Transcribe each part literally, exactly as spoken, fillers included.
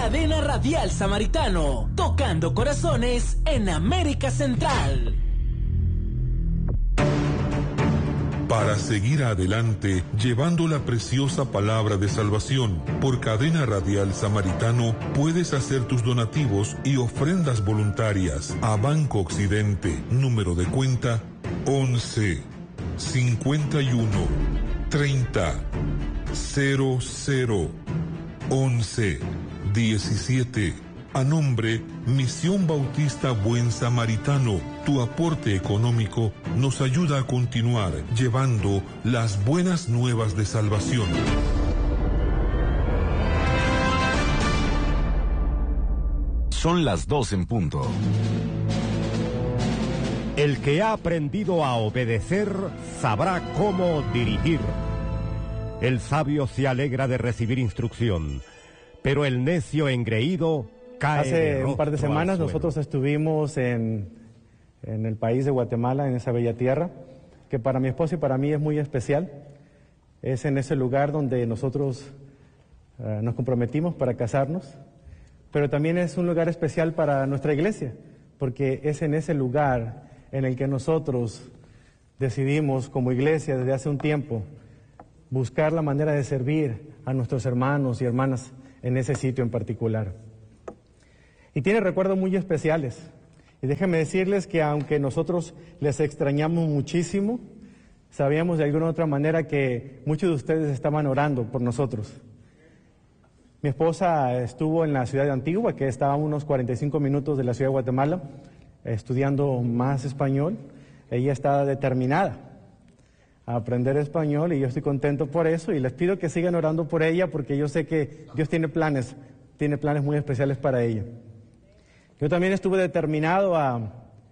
Cadena Radial Samaritano, tocando corazones en América Central. Para seguir adelante, llevando la preciosa palabra de salvación, por Cadena Radial Samaritano, puedes hacer tus donativos y ofrendas voluntarias a Banco Occidente, número de cuenta once, cincuenta y uno, treinta, cero cero, once, diecisiete. A nombre Misión Bautista Buen Samaritano, tu aporte económico nos ayuda a continuar llevando las buenas nuevas de salvación. Son las dos en punto. El que ha aprendido a obedecer sabrá cómo dirigir. El sabio se alegra de recibir instrucción, pero el necio engreído cae. Hace un par de semanas nosotros estuvimos en, en el país de Guatemala, en esa bella tierra, que para mi esposa y para mí es muy especial. Es en ese lugar donde nosotros uh, nos comprometimos para casarnos, pero también es un lugar especial para nuestra iglesia, porque es en ese lugar en el que nosotros decidimos como iglesia desde hace un tiempo buscar la manera de servir a nuestros hermanos y hermanas en ese sitio en particular. Y tiene recuerdos muy especiales. Y déjenme decirles que aunque nosotros les extrañamos muchísimo, sabíamos de alguna u otra manera que muchos de ustedes estaban orando por nosotros. Mi esposa estuvo en la ciudad de Antigua, que estaba a unos cuarenta y cinco minutos de la ciudad de Guatemala, estudiando más español. Ella está determinada a aprender español y yo estoy contento por eso y les pido que sigan orando por ella porque yo sé que Dios tiene planes, tiene planes muy especiales para ella. Yo también estuve determinado a,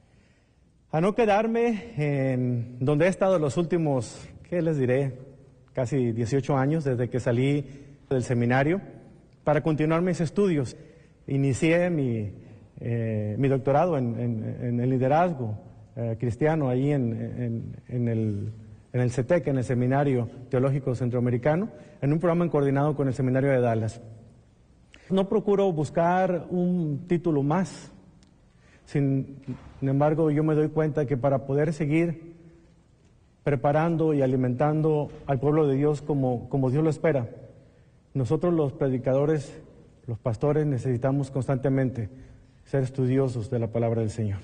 a no quedarme en donde he estado los últimos, ¿qué les diré? Casi dieciocho años desde que salí del seminario para continuar mis estudios. Inicié mi, eh, mi doctorado en, en, en el liderazgo eh, cristiano ahí en, en, en el... en el C E T E C, en el Seminario Teológico Centroamericano, en un programa coordinado con el Seminario de Dallas. No procuro buscar un título más, sin, sin embargo yo me doy cuenta que para poder seguir preparando y alimentando al pueblo de Dios como, como Dios lo espera, nosotros los predicadores, los pastores necesitamos constantemente ser estudiosos de la palabra del Señor.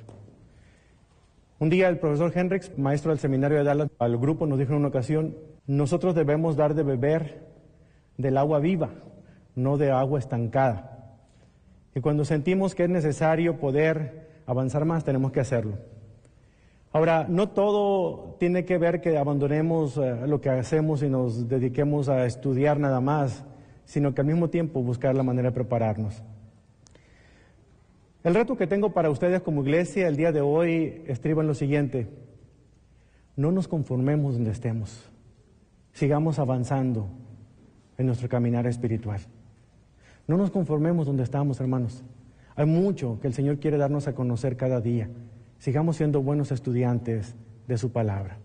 Un día el profesor Hendricks, maestro del seminario de Dallas, al grupo nos dijo en una ocasión, nosotros debemos dar de beber del agua viva, no de agua estancada. Y cuando sentimos que es necesario poder avanzar más, tenemos que hacerlo. Ahora, no todo tiene que ver que abandonemos uh, lo que hacemos y nos dediquemos a estudiar nada más, sino que al mismo tiempo buscar la manera de prepararnos. El reto que tengo para ustedes como iglesia el día de hoy estriba en lo siguiente: no nos conformemos donde estemos, sigamos avanzando en nuestro caminar espiritual. No nos conformemos donde estamos, hermanos. Hay mucho que el Señor quiere darnos a conocer cada día. Sigamos siendo buenos estudiantes de su palabra.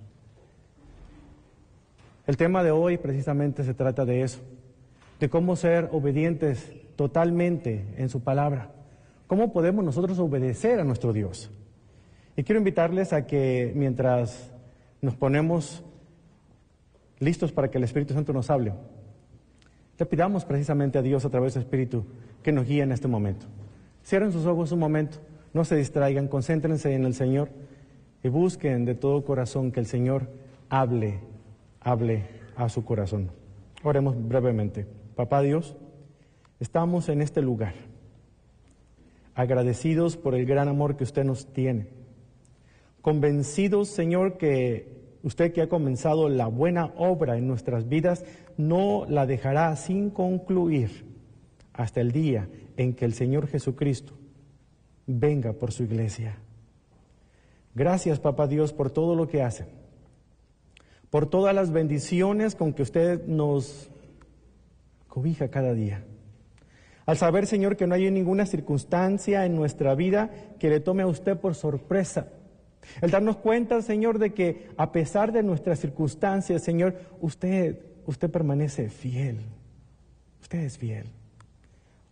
El tema de hoy precisamente se trata de eso, de cómo ser obedientes totalmente en su palabra. ¿Cómo podemos nosotros obedecer a nuestro Dios? Y quiero invitarles a que mientras nos ponemos listos para que el Espíritu Santo nos hable, le pidamos precisamente a Dios a través del Espíritu que nos guíe en este momento. Cierren sus ojos un momento, no se distraigan, concéntrense en el Señor y busquen de todo corazón que el Señor hable, hable a su corazón. Oremos brevemente. Papá Dios, estamos en este lugar, agradecidos por el gran amor que usted nos tiene, convencidos, Señor, que usted que ha comenzado la buena obra en nuestras vidas, no la dejará sin concluir hasta el día en que el Señor Jesucristo venga por su iglesia. Gracias, Papá Dios, por todo lo que hace, por todas las bendiciones con que usted nos cobija cada día. Al saber, Señor, que no hay ninguna circunstancia en nuestra vida que le tome a usted por sorpresa. El darnos cuenta, Señor, de que a pesar de nuestras circunstancias, Señor, usted, usted permanece fiel. Usted es fiel.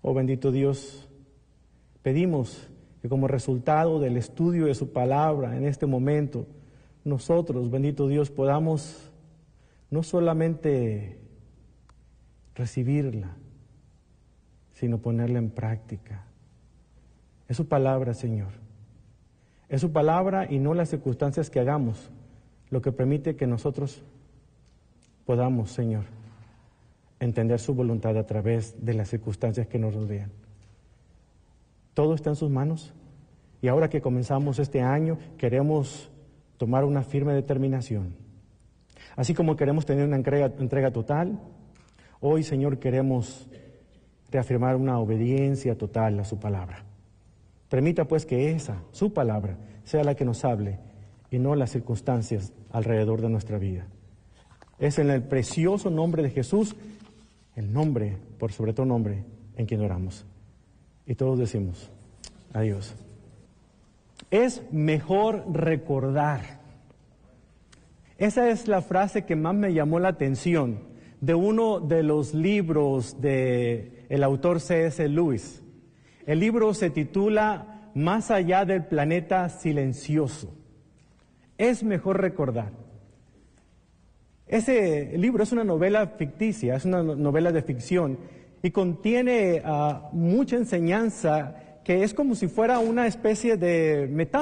Oh bendito Dios, pedimos que como resultado del estudio de su palabra en este momento, nosotros, bendito Dios, podamos no solamente recibirla, sino ponerla en práctica. Es su palabra, Señor. Es su palabra y no las circunstancias que hagamos lo que permite que nosotros podamos, Señor, entender su voluntad a través de las circunstancias que nos rodean. Todo está en sus manos y ahora que comenzamos este año queremos tomar una firme determinación. Así como queremos tener una entrega, entrega total, hoy, Señor, queremos reafirmar una obediencia total a su palabra. Permita pues que esa, su palabra, sea la que nos hable y no las circunstancias alrededor de nuestra vida. Es en el precioso nombre de Jesús, el nombre, por sobre todo nombre, en quien oramos. Y todos decimos, adiós. Es mejor recordar. Esa es la frase que más me llamó la atención de uno de los libros del autor C S Lewis. El libro se titula Más allá del planeta silencioso. Es mejor recordar. Ese libro es una novela ficticia, es una novela de ficción y contiene uh, mucha enseñanza que es como si fuera una especie de metáfora.